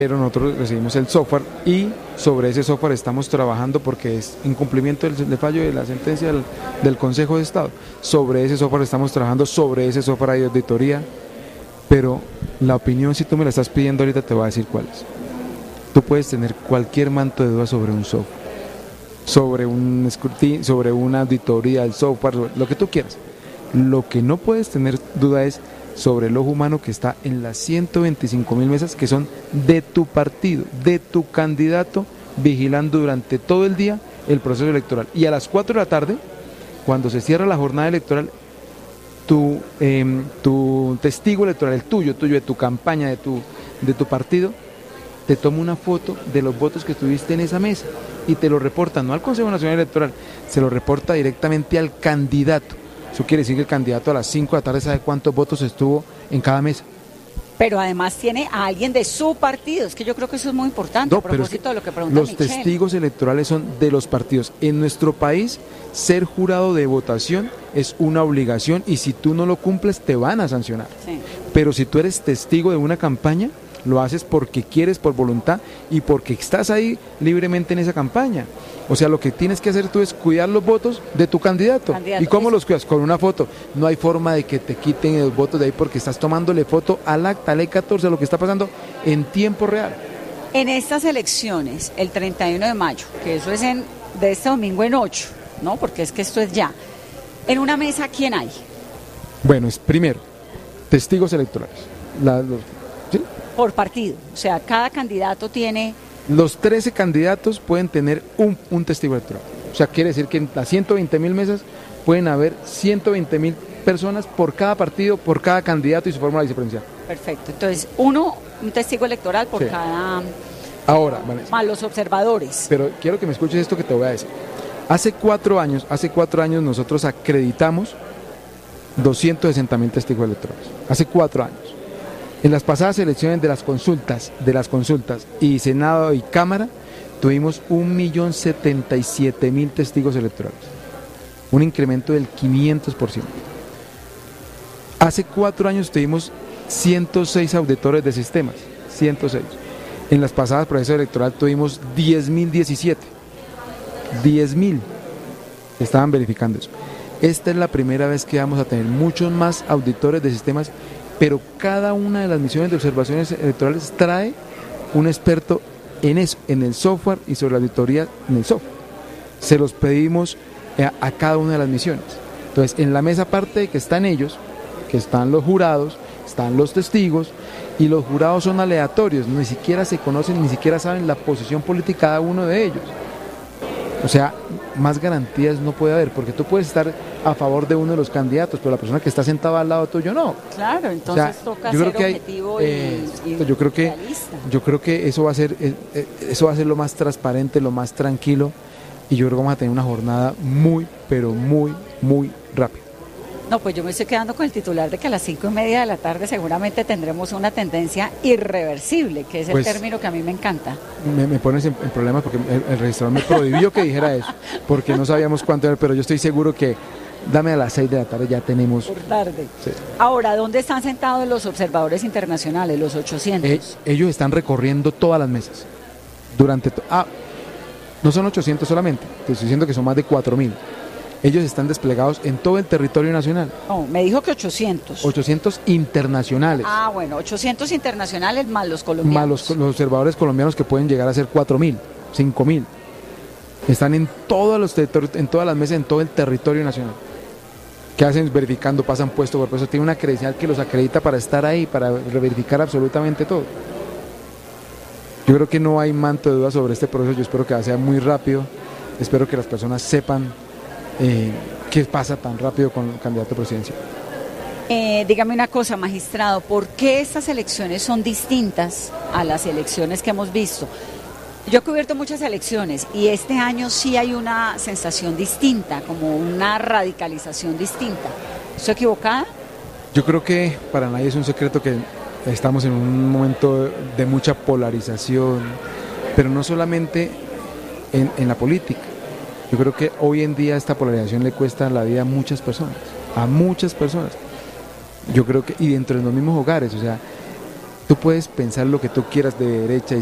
Pero nosotros recibimos el software y sobre ese software estamos trabajando porque es incumplimiento del fallo de la sentencia del Consejo de Estado. Sobre ese software estamos trabajando, sobre ese software hay auditoría, pero la opinión, si tú me la estás pidiendo ahorita, te voy a decir cuál es. Tú puedes tener cualquier manto de duda sobre un software, sobre un escrutinio, sobre una auditoría del software, sobre lo que tú quieras. Lo que no puedes tener duda es sobre el ojo humano que está en las 125.000 mesas que son de tu partido, de tu candidato, vigilando durante todo el día el proceso electoral. Y a las 4 de la tarde, cuando se cierra la jornada electoral, tu testigo electoral, el tuyo, de tu campaña, de tu partido, te toma una foto de los votos que tuviste en esa mesa y te lo reporta, no al Consejo Nacional Electoral, se lo reporta directamente al candidato. Eso quiere decir que el candidato a las 5 de la tarde sabe cuántos votos estuvo en cada mesa. Pero además tiene a alguien de su partido, es que yo creo que eso es muy importante, No, a propósito de lo que pregunta los Michelle. testigos electorales son de los partidos. En nuestro país, ser jurado de votación es una obligación y si tú no lo cumples te van a sancionar. Sí. Pero si tú eres testigo de una campaña, lo haces porque quieres, por voluntad y porque estás ahí libremente en esa campaña. O sea, lo que tienes que hacer tú es cuidar los votos de tu candidato. ¿Y cómo los cuidas? Con una foto. No hay forma de que te quiten los votos de ahí porque estás tomándole foto al acta, a ley 14, a lo que está pasando en tiempo real. En estas elecciones, el 31 de mayo, que eso es de este domingo en 8, ¿no? Porque es que esto es ya. En una mesa, ¿quién hay? Bueno, es primero, testigos electorales. ¿Sí? Por partido. O sea, cada candidato tiene... Los 13 candidatos pueden tener un testigo electoral. O sea, quiere decir que en las 120.000 mesas pueden haber 120.000 personas por cada partido, por cada candidato y su fórmula vicepresidencial. Perfecto. Entonces, un testigo electoral por cada... Ahora, Vanessa, más los observadores. Pero quiero que me escuches esto que te voy a decir. Hace cuatro años nosotros acreditamos 260.000 testigos electorales. Hace 4 años. En las pasadas elecciones de las consultas y Senado y Cámara, tuvimos 1.077.000 testigos electorales, un incremento del 500%. Hace 4 años tuvimos 106 auditores de sistemas, 106. En las pasadas procesos electorales tuvimos 10.017, 10.000 estaban verificando eso. Esta es la primera vez que vamos a tener muchos más auditores de sistemas, pero cada una de las misiones de observaciones electorales trae un experto en eso, en el software y sobre la auditoría en el software. Se los pedimos a cada una de las misiones. Entonces, en la mesa aparte de que están ellos, que están los jurados, están los testigos, y los jurados son aleatorios, ni siquiera se conocen, ni siquiera saben la posición política de cada uno de ellos. O sea, más garantías no puede haber, porque tú puedes estar a favor de uno de los candidatos, pero la persona que está sentada al lado tuyo no. Claro, entonces toca ser objetivo y realista. Yo creo que eso va a ser lo más transparente, lo más tranquilo, y yo creo que vamos a tener una jornada muy, pero muy, muy rápida. No, pues yo me estoy quedando con el titular de que a las 5:30 de la tarde seguramente tendremos una tendencia irreversible, que es el término que a mí me encanta. Me pones en problemas porque el registrador me prohibió que dijera eso, porque no sabíamos cuánto era, pero yo estoy seguro que dame a las 6 de la tarde ya tenemos... Por tarde. Sí. Ahora, ¿dónde están sentados los observadores internacionales, los 800? Ellos están recorriendo todas las mesas. No son 800 solamente, te estoy diciendo que son más de 4.000. Ellos están desplegados en todo el territorio nacional. No, me dijo que 800. 800 internacionales. Ah, bueno, 800 internacionales más los colombianos. Más los observadores colombianos que pueden llegar a ser 4.000, 5.000. Están en todos los territorios, en todas las mesas, en todo el territorio nacional. ¿Qué hacen? Verificando, pasan puesto por puesto. Tiene una credencial que los acredita para estar ahí, para verificar absolutamente todo. Yo creo que no hay manto de duda sobre este proceso. Yo espero que sea muy rápido. Espero que las personas sepan qué pasa tan rápido con el candidato presidencial. Dígame una cosa, magistrado, ¿por qué estas elecciones son distintas a las elecciones que hemos visto? Yo he cubierto muchas elecciones y este año sí hay una sensación distinta, como una radicalización distinta. ¿Estoy equivocada? Yo creo que para nadie es un secreto que estamos en un momento de mucha polarización, pero no solamente en la política. Yo creo que hoy en día esta polarización le cuesta la vida a muchas personas. Yo creo que, y dentro de los mismos hogares, o sea, Tú puedes pensar lo que tú quieras de derecha,